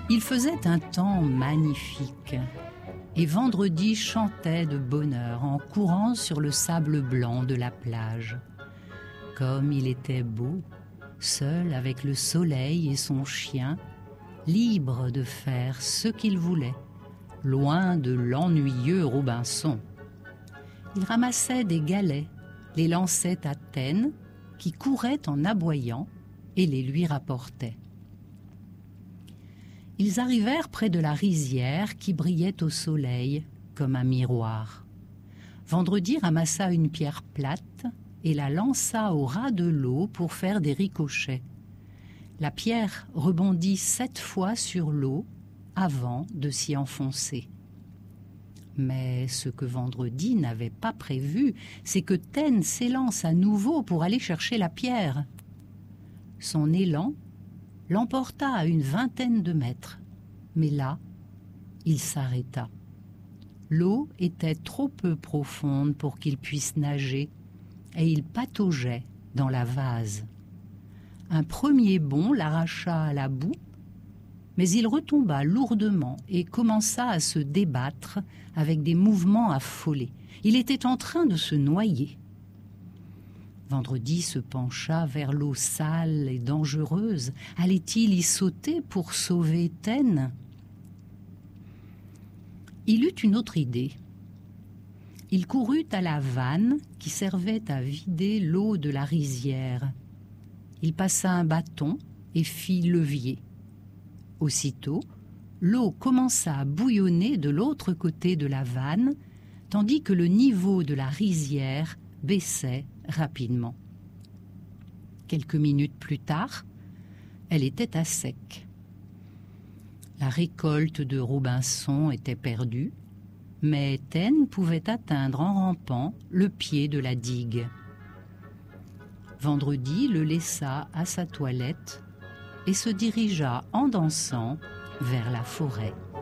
Il faisait un temps magnifique et Vendredi chantait de bonheur en courant sur le sable blanc de la plage. Comme il était beau, seul avec le soleil et son chien, libre de faire ce qu'il voulait, loin de l'ennuyeux Robinson. Il ramassait des galets, les lançait à Taine, qui courait en aboyant et les lui rapportait. Ils arrivèrent près de la rizière qui brillait au soleil comme un miroir. Vendredi ramassa une pierre plate et la lança au ras de l'eau pour faire des ricochets. La pierre rebondit 7 fois sur l'eau avant de s'y enfoncer. Mais ce que Vendredi n'avait pas prévu, c'est que Taine s'élance à nouveau pour aller chercher la pierre. Son élan l'emporta à une 20aine de mètres, mais là, il s'arrêta. L'eau était trop peu profonde pour qu'il puisse nager, et il pataugeait dans la vase. Un premier bond l'arracha à la boue, mais il retomba lourdement et commença à se débattre avec des mouvements affolés. Il était en train de se noyer. Vendredi se pencha vers l'eau sale et dangereuse. Allait-il y sauter pour sauver Taine ? Il eut une autre idée. Il courut à la vanne qui servait à vider l'eau de la rizière. Il passa un bâton et fit levier. Aussitôt, l'eau commença à bouillonner de l'autre côté de la vanne, tandis que le niveau de la rizière baissait rapidement. Quelques minutes plus tard, elle était à sec. La récolte de Robinson était perdue, mais Taine pouvait atteindre en rampant le pied de la digue. Vendredi le laissa à sa toilette et se dirigea en dansant vers la forêt.